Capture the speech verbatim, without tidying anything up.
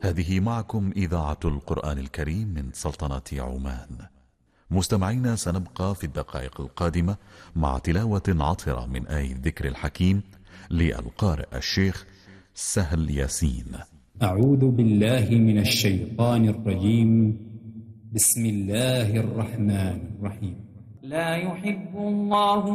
هذه معكم إذاعة القرآن الكريم من سلطنة عمان. مستمعينا، سنبقى في الدقائق القادمة مع تلاوة عطرة من آية الذكر الحكيم للقارئ الشيخ سهل ياسين. أعوذ بالله من الشيطان الرجيم. بسم الله الرحمن الرحيم. لا يحب الله